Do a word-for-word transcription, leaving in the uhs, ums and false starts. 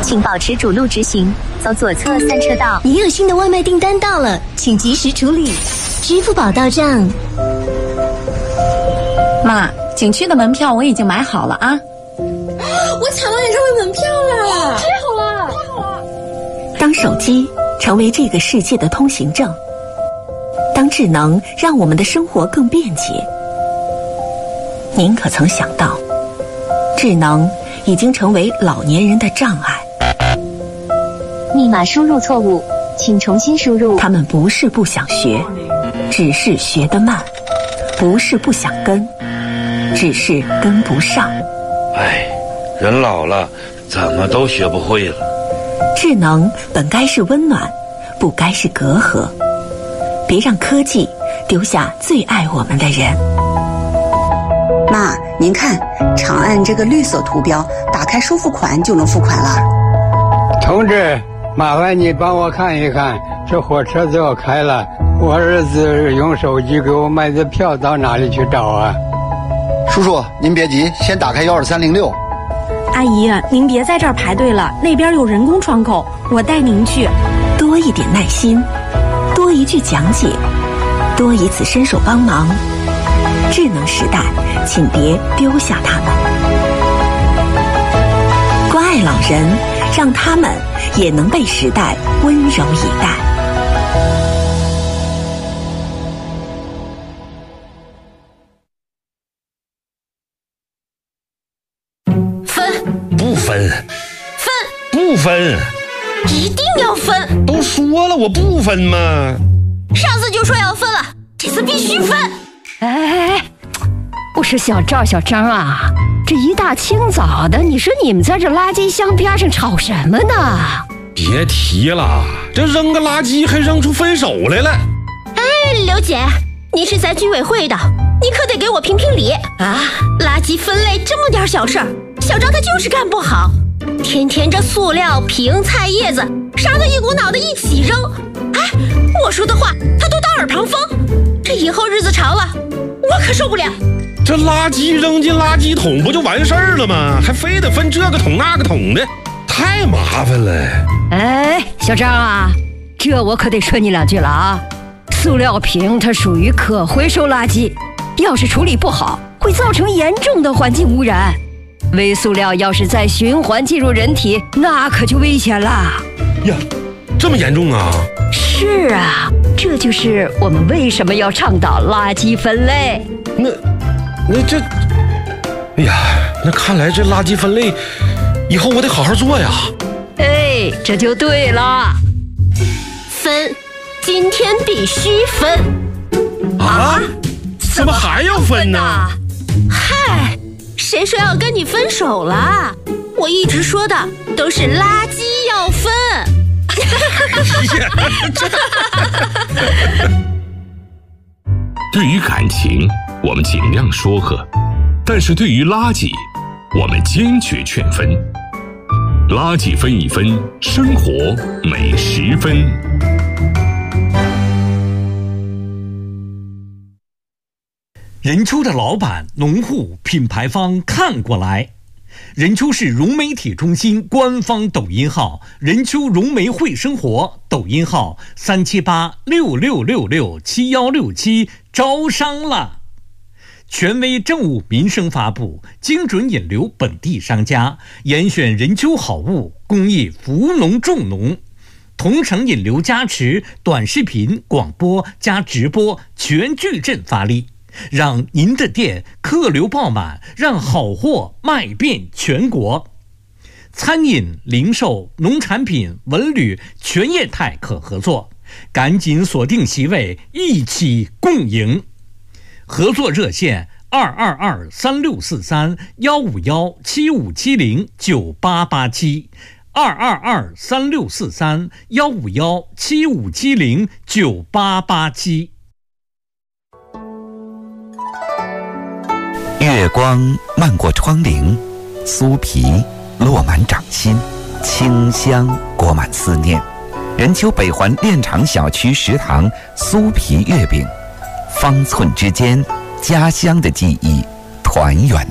请保持主路直行，走左侧三车道。 你有新的外卖订单到了，请及时处理，支付宝到账。 妈，景区的门票我已经买好了啊！ 我抢到演唱会门票了，太好了，太好了！ 当手机成为这个世界的通行证，当智能让我们的生活更便捷，您可曾想到，智能已经成为老年人的障碍？ 密码输入错误，请重新输入。 他们不是不想学，只是学得慢；不是不想跟，只是跟不上。 哎，人老了，怎么都学不会了。 智能本该是温暖，不该是隔阂。别让科技丢下最爱我们的人。 妈，您看，长按这个绿色图标，打开收付款就能付款了。 同志，麻烦你帮我看一看，这火车就要开了，我儿子用手机给我买的票到哪里去找啊？ 叔叔，您别急，先打开幺二三零六。 阿姨，您别在这儿排队了，那边有人工窗口，我带您去。 多一点耐心，多一句讲解，多一次伸手帮忙。智能时代，请别丢下他们。关爱老人，让他们也能被时代温柔以待。 不分， 分不分， 一定要分！ 都说了我不分嘛。 上次就说要分了，这次必须分！ 哎，我说小赵小张啊，这一大清早的，你说你们在这垃圾箱边上吵什么呢？ 别提了，这扔个垃圾还扔出分手来了。 哎，刘姐，你是在居委会的，你可得给我评评理啊！垃圾分类这么点小事儿，小张他就是干不好，天天这塑料瓶菜叶子啥都一股脑的一起扔。哎，我说的话他都当耳旁风，这以后日子长了我可受不了。 这垃圾扔进垃圾桶不就完事儿了吗？还非得分这个桶那个桶的，太麻烦了。 哎，小张啊，这我可得说你两句了啊！塑料瓶它属于可回收垃圾，要是处理不好，会造成严重的环境污染。微塑料要是再循环进入人体，那可就危险了。 呀，这么严重啊？ 是啊，这就是我们为什么要倡导垃圾分类。 那那这，哎呀，那看来这垃圾分类以后我得好好做呀。 哎，这就对了。 分，今天必须分。 啊？怎么还要分呢？ 嗨，谁说要跟你分手了？我一直说的都是垃圾要分。 对于感情，我们尽量说和，但是对于垃圾，我们坚决劝分。垃圾分一分，生活每十分。 任丘的老板、农户、品牌方看过来。任丘市融媒体中心官方抖音号任丘融媒会生活，抖音号三七八六六六六七幺六七，招商了。权威政务民生发布，精准引流本地商家，严选任丘好物，公益扶农助农，同城引流加持，短视频、广播加直播全矩阵发力，让您的店客流爆满，让好货卖遍全国。餐饮、零售、农产品、文旅全业态可合作，赶紧锁定席位，一起共赢。合作热线二二二三六四三幺五幺七五七零九八八七，二二二三六四三幺五幺七五七零九八八七。 月光漫过窗棂，酥皮落满掌心，清香裹满思念。任丘北环炼厂小区食堂酥皮月饼，方寸之间，家乡的记忆团圆。